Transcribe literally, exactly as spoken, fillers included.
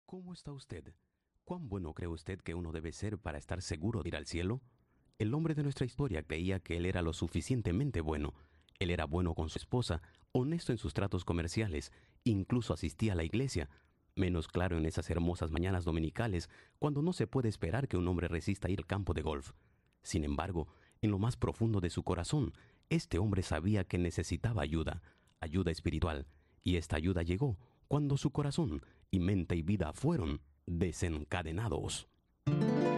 ¿Cómo está usted? ¿Cuán bueno cree usted que uno debe ser para estar seguro de ir al cielo? El hombre de nuestra historia creía que él era lo suficientemente bueno. Él era bueno con su esposa, honesto en sus tratos comerciales, incluso asistía a la iglesia. Menos claro en esas hermosas mañanas dominicales, cuando no se puede esperar que un hombre resista a ir al campo de golf. Sin embargo, en lo más profundo de su corazón, este hombre sabía que necesitaba ayuda, ayuda espiritual, y esta ayuda llegó cuando su corazón y mente y vida fueron desencadenados.